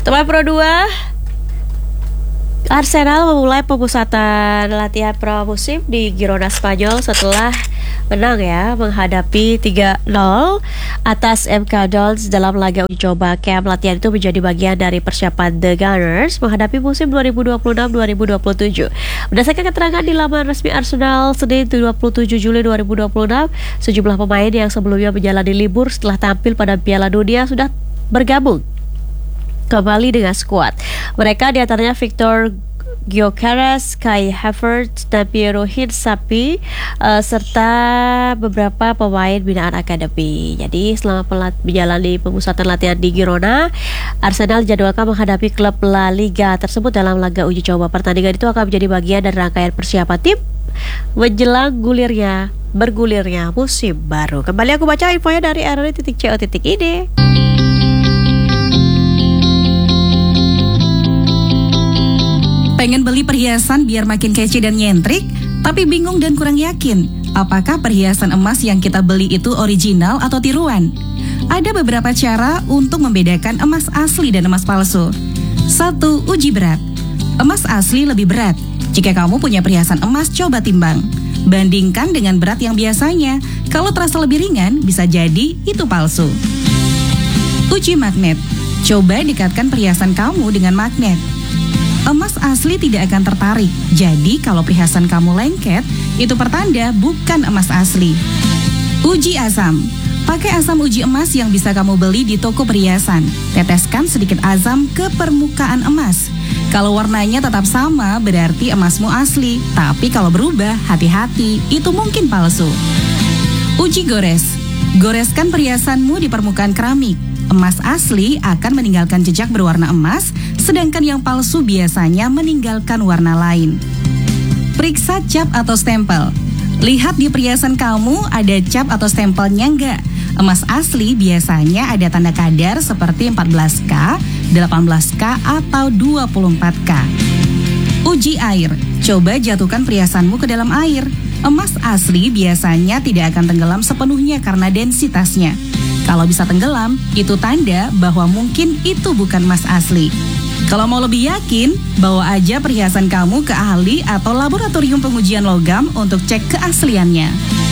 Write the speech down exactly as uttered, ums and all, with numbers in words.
Teman Pro dua, Arsenal memulai pemusatan latihan pramusim di Girona Spanyol setelah menang ya menghadapi tiga nol atas M K Dons dalam laga uji coba. Camp latihan itu menjadi bagian dari persiapan The Gunners menghadapi musim dua ribu dua puluh enam dua ribu dua puluh tujuh. Berdasarkan keterangan di laman resmi Arsenal Senin dua puluh tujuh Juli dua ribu dua puluh enam, sejumlah pemain yang sebelumnya menjalani libur setelah tampil pada Piala Dunia sudah bergabung kembali dengan skuad. Mereka diantaranya Victor Gyökeres, Kai Havertz, dan Piero Hincapié uh, serta beberapa pemain binaan akademi. Jadi selama pelat- menjalani pemusatan latihan di Girona, Arsenal dijadwalkan menghadapi klub La Liga tersebut dalam laga uji coba. Pertandingan itu akan menjadi bagian dari rangkaian persiapan tim menjelang gulirnya bergulirnya musim baru. Kembali aku baca infonya dari r r titik co titik i d. Pengen beli perhiasan biar makin kece dan nyentrik, tapi bingung dan kurang yakin apakah perhiasan emas yang kita beli itu original atau tiruan? Ada beberapa cara untuk membedakan emas asli dan emas palsu. Satu, uji berat. Emas asli lebih berat. Jika kamu punya perhiasan emas, coba timbang. Bandingkan dengan berat yang biasanya. Kalau terasa lebih ringan, bisa jadi itu palsu. Uji magnet. Coba dekatkan perhiasan kamu dengan magnet. Emas asli tidak akan tertarik. Jadi kalau perhiasan kamu lengket, itu pertanda bukan emas asli. Uji asam. Pakai asam uji emas yang bisa kamu beli di toko perhiasan. Teteskan sedikit asam ke permukaan emas. Kalau warnanya tetap sama, berarti emasmu asli. Tapi kalau berubah, hati-hati, itu mungkin palsu. Uji gores. Goreskan perhiasanmu di permukaan keramik. Emas asli akan meninggalkan jejak berwarna emas, sedangkan yang palsu biasanya meninggalkan warna lain. Periksa cap atau stempel. Lihat di perhiasan kamu ada cap atau stempelnya enggak. Emas asli biasanya ada tanda kadar seperti empat belas K, delapan belas K, atau dua puluh empat K. Uji air. Coba jatuhkan perhiasanmu ke dalam air. Emas asli biasanya tidak akan tenggelam sepenuhnya karena densitasnya. Kalau bisa tenggelam, itu tanda bahwa mungkin itu bukan emas asli. Kalau mau lebih yakin, bawa aja perhiasan kamu ke ahli atau laboratorium pengujian logam untuk cek keasliannya.